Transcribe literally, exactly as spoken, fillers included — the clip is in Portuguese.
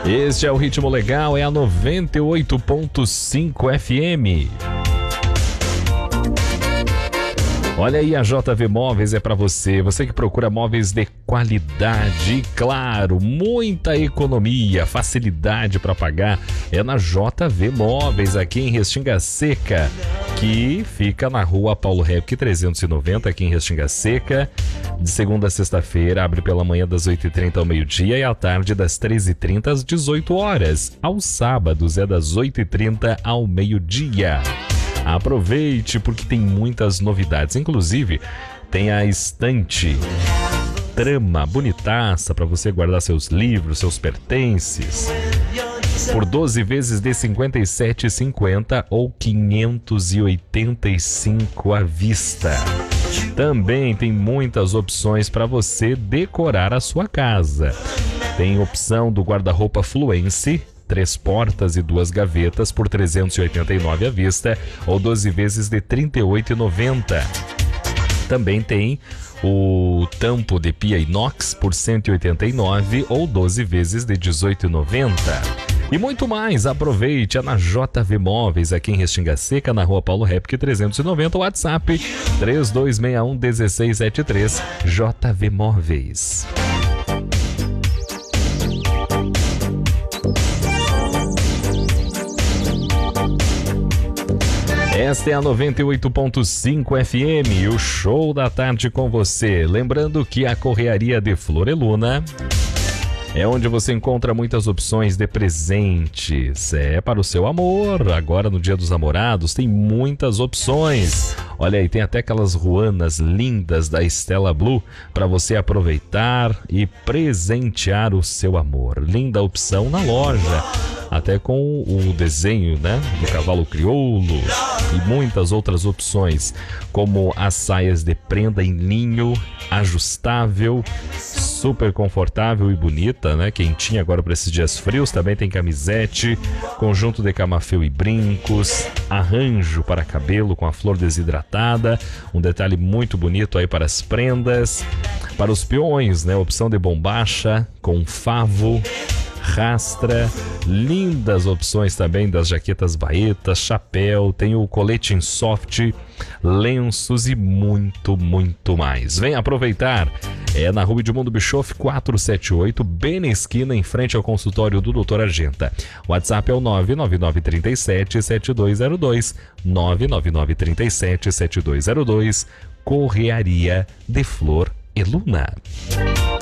Este é o Ritmo Legal, é a noventa e oito ponto cinco F M. Olha aí, a J V Móveis é para você, você que procura móveis de qualidade e, claro, muita economia, facilidade para pagar, é na J V Móveis, aqui em Restinga Seca, que fica na rua Paulo Repke trezentos e noventa, aqui em Restinga Seca. De segunda a sexta-feira, abre pela manhã das oito e trinta ao meio-dia e à tarde das treze e trinta às dezoito horas. Aos sábados é das oito e trinta ao meio-dia. Aproveite, porque tem muitas novidades, inclusive tem a estante trama bonitaça para você guardar seus livros, seus pertences, por doze vezes de cinquenta e sete reais e cinquenta centavos ou quinhentos e oitenta e cinco reais à vista. Também tem muitas opções para você decorar a sua casa. Tem opção do guarda-roupa Fluence, três portas e duas gavetas por trezentos e oitenta e nove reais à vista ou doze vezes de trinta e oito reais e noventa centavos. Também tem o tampo de pia inox por cento e oitenta e nove reais ou doze vezes de dezoito reais e noventa centavos. E muito mais, aproveite, é na J V Móveis, aqui em Restinga Seca, na rua Paulo Repke trezentos e noventa, o WhatsApp três dois seis um um seis sete três, J V Móveis. Esta é a noventa e oito ponto cinco F M, o show da tarde com você. Lembrando que a Correaria de Flor e Luna é onde você encontra muitas opções de presentes. É para o seu amor. Agora no Dia dos Namorados tem muitas opções. Olha aí, tem até aquelas ruanas lindas da Stella Blue para você aproveitar e presentear o seu amor. Linda opção na loja, até com o desenho, né, do cavalo crioulo e muitas outras opções, como as saias de prenda em linho, ajustável, super confortável e bonita, né? Quentinha agora para esses dias frios. Também tem camisete, conjunto de camafeu e brincos, arranjo para cabelo com a flor desidratada, um detalhe muito bonito aí para as prendas, para os peões, né? Opção de bombacha com favo, rastra, lindas opções também das jaquetas baetas, chapéu, tem o colete em soft, lenços e muito, muito mais. Vem aproveitar, é na Rua Edmundo Bischoff quatrocentos e setenta e oito, bem na esquina, em frente ao consultório do doutor Argenta. O WhatsApp é o nove nove nove três sete sete dois zero dois, nove nove nove três sete sete dois zero dois, Correaria de Flor e Luna.